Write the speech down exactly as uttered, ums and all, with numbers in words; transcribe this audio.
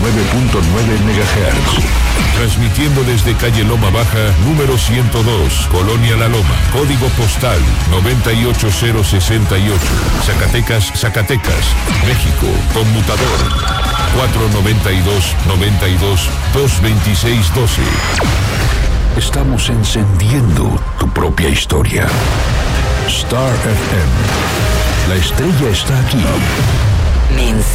nueve punto nueve megahertz. Transmitiendo desde calle Loma Baja, número ciento dos, Colonia La Loma, código postal noventa y ocho cero sesenta y ocho, Zacatecas, Zacatecas, México, conmutador cuatro noventa y dos, noventa y dos, dos veintiséis doce. Estamos encendiendo tu propia historia. Star F M. La estrella está aquí.